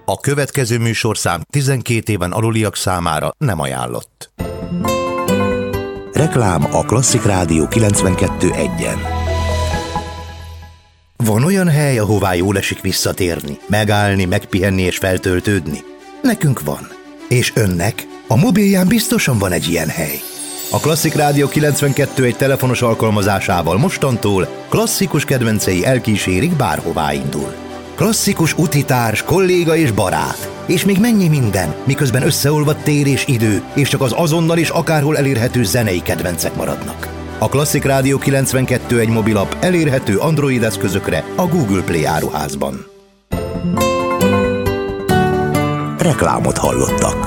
A következő műsorszám 12 éven aluliak számára nem ajánlott. Reklám a Klasszik Rádió 92.1-en. Van olyan hely, ahová jól esik visszatérni, megállni, megpihenni és feltöltődni? Nekünk van. És önnek? A mobilján biztosan van egy ilyen hely. A Klasszik Rádió 92.1 telefonos alkalmazásával mostantól klasszikus kedvencei elkísérik, bárhová indul. Klasszikus utitárs, kolléga és barát. És még mennyi minden, miközben összeolvadt tér és idő, és csak az azonnal és akárhol elérhető zenei kedvencek maradnak. A Klasszik Rádió 92.1 mobilap elérhető Android eszközökre a Google Play áruházban. Reklámot hallottak.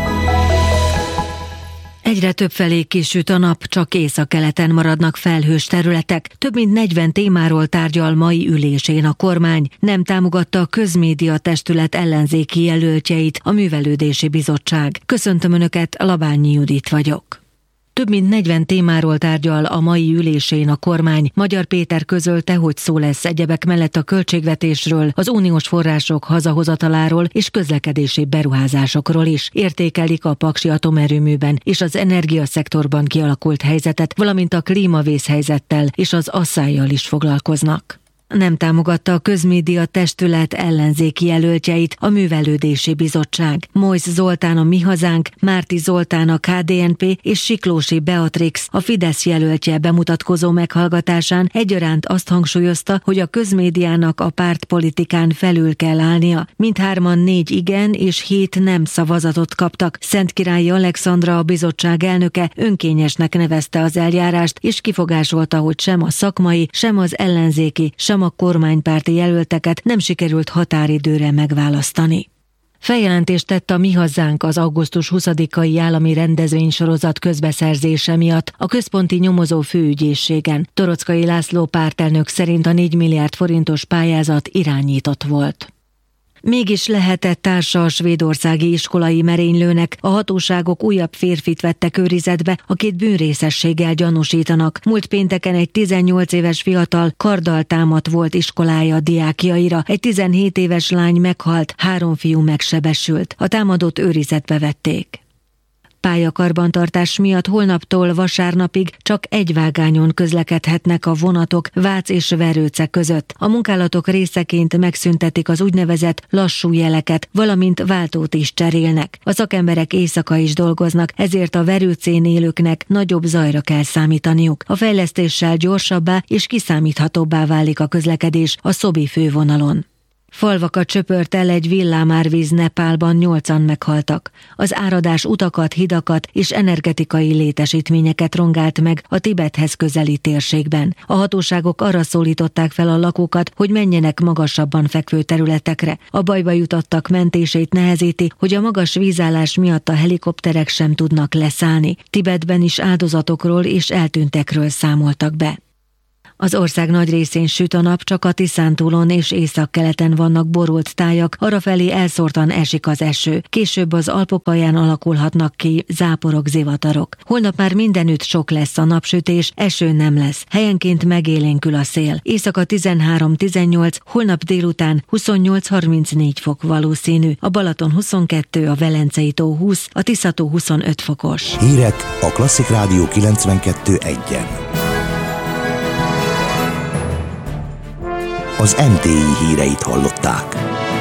Egyre többfelé kisüt a nap, csak északkeleten maradnak felhős területek. Több mint 40 témáról tárgyal mai ülésén a kormány. Nem támogatta a Közmédia Testület ellenzéki jelöltjeit a Művelődési Bizottság. Köszöntöm Önöket, Labányi Judit vagyok. Több mint 40 témáról tárgyal a mai ülésén a kormány. Magyar Péter közölte, hogy szó lesz egyebek mellett a költségvetésről, az uniós források hazahozataláról és közlekedési beruházásokról is. Értékelik a paksi atomerőműben és az energiaszektorban kialakult helyzetet, valamint a klímavészhelyzettel és az asszállyal is foglalkoznak. Nem támogatta a Közmédia Testület ellenzéki jelöltjeit a Művelődési Bizottság. Mojsz Zoltán a Mi Hazánk, Márti Zoltán a KDNP és Siklósi Beatrix a Fidesz jelöltje bemutatkozó meghallgatásán egyaránt azt hangsúlyozta, hogy a közmédiának a pártpolitikán felül kell állnia. Mindhárman 4 igen és 7 nem szavazatot kaptak. Szentkirályi Alexandra, a bizottság elnöke önkényesnek nevezte az eljárást, és kifogásolta, hogy sem a szakmai, sem az ellenzéki, sem a kormánypárti jelölteket nem sikerült határidőre megválasztani. Feljelentést tett a Mi Hazánk az augusztus 20-ai állami rendezvénysorozat közbeszerzése miatt a Központi Nyomozó Főügyészségen. Torockai László pártelnök szerint a 4 milliárd forintos pályázat irányított volt. Mégis lehetett társa a svédországi iskolai merénylőnek. A hatóságok újabb férfit vettek őrizetbe, akit bűnrészességgel gyanúsítanak. Múlt pénteken egy 18 éves fiatal karddal támadt volt iskolája diákjaira. Egy 17 éves lány meghalt, 3 fiú megsebesült. A támadót őrizetbe vették. Pályakarbantartás miatt holnaptól vasárnapig csak egy vágányon közlekedhetnek a vonatok Vác és Verőce között. A munkálatok részeként megszüntetik az úgynevezett lassú jeleket, valamint váltót is cserélnek. A szakemberek éjszaka is dolgoznak, ezért a Verőcén élőknek nagyobb zajra kell számítaniuk. A fejlesztéssel gyorsabbá és kiszámíthatóbbá válik a közlekedés a Szobi fővonalon. Falvakat csöpört el egy villámárvíz Nepálban, 8-an meghaltak. Az áradás utakat, hidakat és energetikai létesítményeket rongált meg a Tibethez közeli térségben. A hatóságok arra szólították fel a lakókat, hogy menjenek magasabban fekvő területekre. A bajba jutottak mentését nehezíti, hogy a magas vízállás miatt a helikopterek sem tudnak leszállni. Tibetben is áldozatokról és eltűntekről számoltak be. Az ország nagy részén süt a nap, csak a Tiszántúlon és északkeleten vannak borult tájak, arrafelé elszórtan esik az eső. Később az Alpok alján alakulhatnak ki záporok, zivatarok. Holnap már mindenütt sok lesz a napsütés, eső nem lesz. Helyenként megélénkül a szél. Éjszaka 13-18, holnap délután 28-34 fok valószínű. A Balaton 22, a Velencei tó 20, a Tiszató 25 fokos. Hírek a Klasszik Rádió 92.1-en. Az NTI híreit hallották.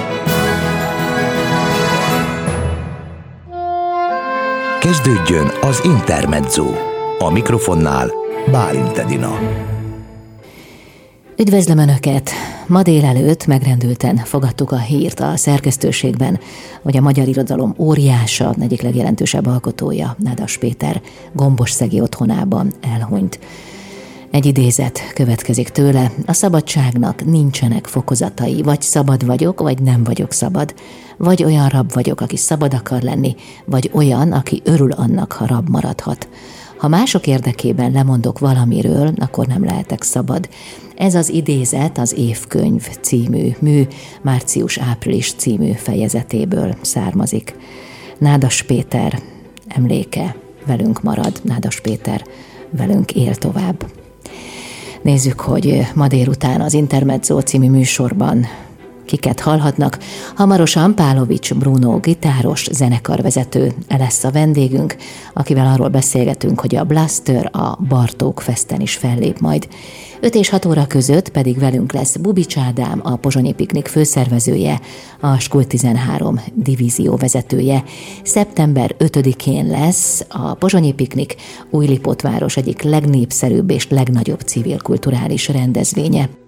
Kezdődjön az Intermezzo. A mikrofonnál Bálint Edina. Üdvözlöm Önöket! Ma délelőtt megrendülten fogadtuk a hírt a szerkesztőségben, hogy a magyar irodalom óriása, egyik legjelentősebb alkotója, Nádas Péter Gombosszegi otthonában elhunyt. Egy idézet következik tőle: a szabadságnak nincsenek fokozatai, vagy szabad vagyok, vagy nem vagyok szabad, vagy olyan rab vagyok, aki szabad akar lenni, vagy olyan, aki örül annak, ha rab maradhat. Ha mások érdekében lemondok valamiről, akkor nem lehetek szabad. Ez az idézet az Évkönyv című mű március-április című fejezetéből származik. Nádas Péter emléke velünk marad, Nádas Péter velünk él tovább. Nézzük, hogy ma délután az Intermezzo című műsorban Kiket hallhatnak? Hamarosan Pálovics Bruno gitáros, zenekarvezető lesz a vendégünk, akivel arról beszélgetünk, hogy a Blaster a Bartók Festen is fellép majd. 5 és 6 óra között pedig velünk lesz Bubics Ádám, a Pozsonyi Piknik főszervezője, a Skul 13 divízió vezetője. Szeptember 5-én lesz a Pozsonyi Piknik Újlipótváros egyik legnépszerűbb és legnagyobb civil kulturális rendezvénye.